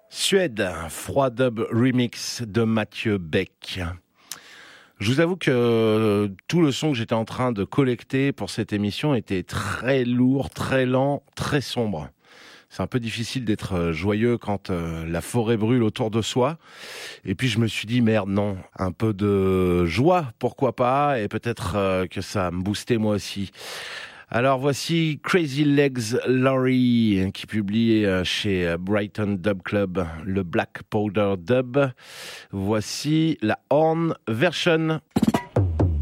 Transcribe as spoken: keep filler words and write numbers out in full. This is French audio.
Suède, Froid Dub Remix de Mathieu Beck. Je vous avoue que tout le son que j'étais en train de collecter pour cette émission était très lourd, très lent, très sombre. C'est un peu difficile d'être joyeux quand euh, la forêt brûle autour de soi. Et puis je me suis dit, merde, non, un peu de joie, pourquoi pas, et peut-être euh, que ça va me booster moi aussi. Alors voici Crazy Legs Laurie qui publie chez Brighton Dub Club le Black Powder Dub. Voici la Horn Version.